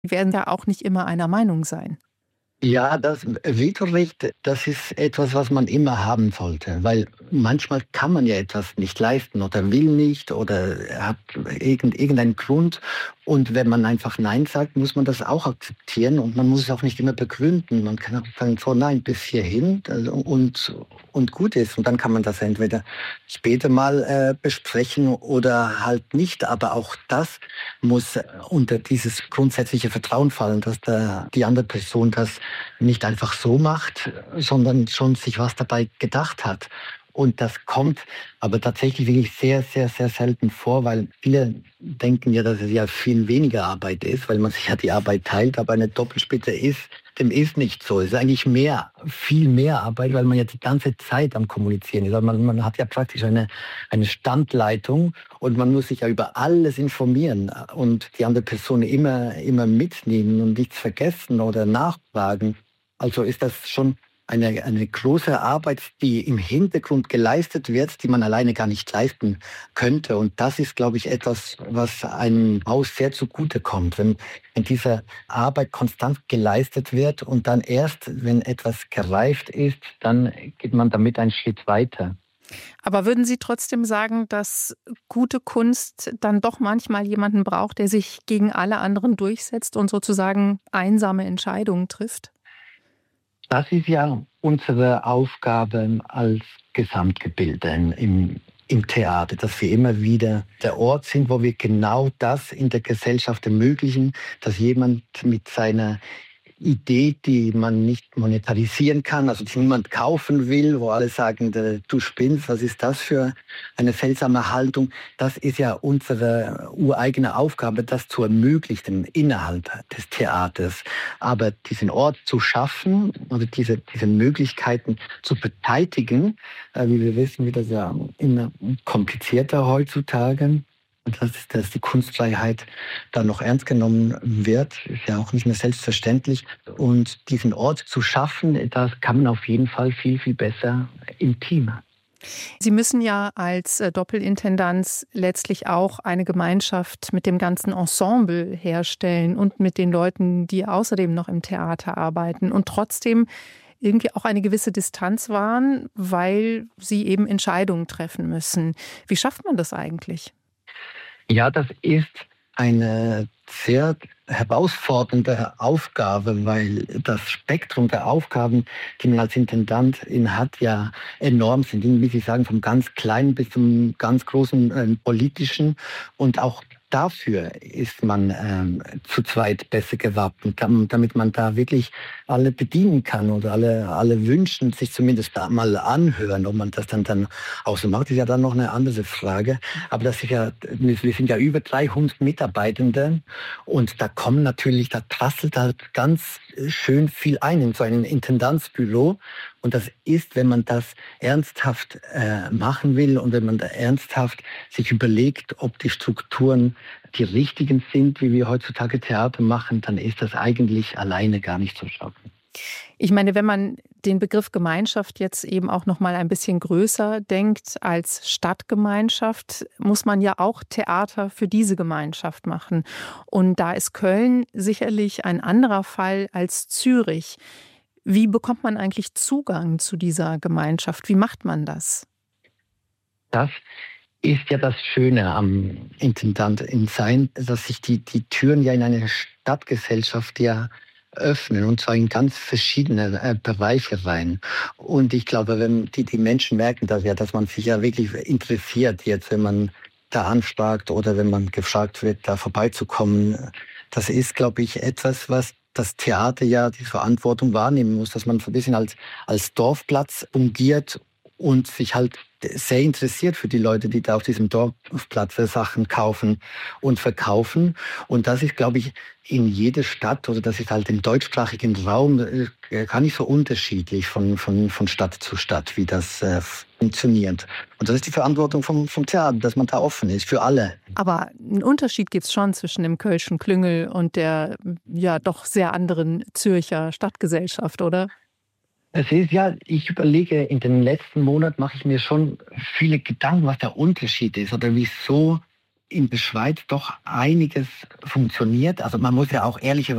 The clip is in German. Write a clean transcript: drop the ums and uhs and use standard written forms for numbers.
Die werden ja auch nicht immer einer Meinung sein. Ja, das Vetorecht, das ist etwas, was man immer haben sollte, weil manchmal kann man ja etwas nicht leisten oder will nicht oder hat irgendeinen Grund. Und wenn man einfach Nein sagt, muss man das auch akzeptieren und man muss es auch nicht immer begründen. Man kann auch sagen, so nein, bis hierhin und gut ist. Und dann kann man das entweder später mal besprechen oder halt nicht. Aber auch das muss unter dieses grundsätzliche Vertrauen fallen, dass die andere Person das nicht einfach so macht, sondern schon sich was dabei gedacht hat. Und das kommt aber tatsächlich wirklich sehr, sehr, sehr selten vor, weil viele denken ja, dass es ja viel weniger Arbeit ist, weil man sich ja die Arbeit teilt, aber eine Doppelspitze dem ist nicht so. Es ist eigentlich viel mehr Arbeit, weil man ja die ganze Zeit am Kommunizieren ist. Also man hat ja praktisch eine Standleitung und man muss sich ja über alles informieren und die andere Person immer mitnehmen und nichts vergessen oder nachfragen. Also ist das schon eine große Arbeit, die im Hintergrund geleistet wird, die man alleine gar nicht leisten könnte. Und das ist, glaube ich, etwas, was einem Haus sehr zugute kommt, wenn diese Arbeit konstant geleistet wird und dann erst, wenn etwas gereift ist, dann geht man damit einen Schritt weiter. Aber würden Sie trotzdem sagen, dass gute Kunst dann doch manchmal jemanden braucht, der sich gegen alle anderen durchsetzt und sozusagen einsame Entscheidungen trifft? Das ist ja unsere Aufgabe als Gesamtgebilde im Theater, dass wir immer wieder der Ort sind, wo wir genau das in der Gesellschaft ermöglichen, dass jemand mit seiner Idee, die man nicht monetarisieren kann, also die niemand kaufen will, wo alle sagen, du spinnst, was ist das für eine seltsame Haltung? Das ist ja unsere ureigene Aufgabe, das zu ermöglichen innerhalb des Theaters. Aber diesen Ort zu schaffen oder diese Möglichkeiten zu beteiligen, wie wir wissen, wird das ja immer komplizierter heutzutage. Und dass die Kunstfreiheit da noch ernst genommen wird, ist ja auch nicht mehr selbstverständlich. Und diesen Ort zu schaffen, das kann man auf jeden Fall viel, viel besser im Team. Sie müssen ja als Doppelintendanz letztlich auch eine Gemeinschaft mit dem ganzen Ensemble herstellen und mit den Leuten, die außerdem noch im Theater arbeiten und trotzdem irgendwie auch eine gewisse Distanz wahren, weil Sie eben Entscheidungen treffen müssen. Wie schafft man das eigentlich? Ja, das ist eine sehr herausfordernde Aufgabe, weil das Spektrum der Aufgaben, die man als Intendantin hat, ja enorm sind. Wie Sie sagen, vom ganz kleinen bis zum ganz großen politischen. Und auch dafür ist man zu zweit besser gewappnet, damit man da wirklich alle bedienen kann oder alle wünschen, sich zumindest da mal anhören. Ob man das dann auch so macht, ist ja dann noch eine andere Frage. Aber wir sind ja über 300 Mitarbeitende und da prasselt halt ganz schön viel ein in so ein Intendanzbüro. Und das ist, wenn man das ernsthaft machen will und wenn man da ernsthaft sich überlegt, ob die Strukturen die richtigen sind, wie wir heutzutage Theater machen, dann ist das eigentlich alleine gar nicht zu schaffen. Ich meine, wenn man den Begriff Gemeinschaft jetzt eben auch noch mal ein bisschen größer denkt als Stadtgemeinschaft, muss man ja auch Theater für diese Gemeinschaft machen. Und da ist Köln sicherlich ein anderer Fall als Zürich. Wie bekommt man eigentlich Zugang zu dieser Gemeinschaft? Wie macht man das? Das ist ja das Schöne am Intendant in Sein, dass sich die Türen ja in eine Stadtgesellschaft ja öffnen und zwar in ganz verschiedene Bereiche rein. Und ich glaube, wenn die Menschen merken das ja, dass man sich ja wirklich interessiert jetzt, wenn man da anfragt oder wenn man gefragt wird, da vorbeizukommen. Das ist, glaube ich, etwas, was das Theater ja die Verantwortung wahrnehmen muss, dass man so ein bisschen als Dorfplatz fungiert und sich halt sehr interessiert für die Leute, die da auf diesem Dorfplatz Sachen kaufen und verkaufen. Und das ist, glaube ich, in jeder Stadt oder das ist halt im deutschsprachigen Raum gar nicht so unterschiedlich von Stadt zu Stadt, wie das funktioniert. Und das ist die Verantwortung vom Theater, dass man da offen ist für alle. Aber einen Unterschied gibt es schon zwischen dem Kölschen Klüngel und der ja doch sehr anderen Zürcher Stadtgesellschaft, oder? Es ist ja, ich überlege, in den letzten Monaten mache ich mir schon viele Gedanken, was der Unterschied ist oder wieso in der Schweiz doch einiges funktioniert. Also man muss ja auch ehrlicherweise